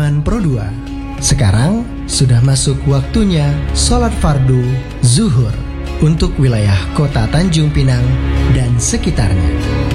Budiman Pro 2. Sekarang sudah masuk waktunya sholat fardu zuhur untuk wilayah kota Tanjung Pinang dan sekitarnya.